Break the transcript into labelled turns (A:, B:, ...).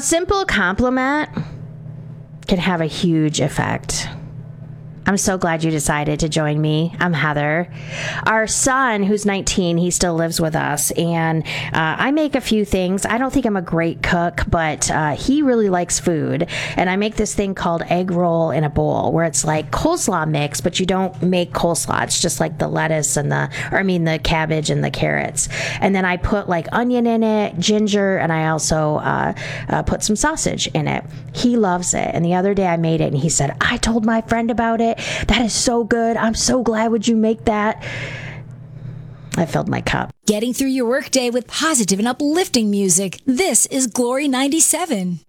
A: simple compliment can have a huge effect. I'm so glad you decided to join me. I'm Heather. Our son, who's 19, he still lives with us, and I make a few things. I don't think I'm a great cook, but he really likes food, and I make this thing called egg roll in a bowl, where it's like coleslaw mix, but you don't make coleslaw. It's just like the lettuce and the cabbage and the carrots, and then I put like onion in it, ginger, and I also put some sausage in it. He loves it, and the other day I made it, and he said, I told my friend about it. That is so good. I'm so glad. Would you make that? I filled my cup.
B: Getting through your workday with positive and uplifting music. This is Glory 97.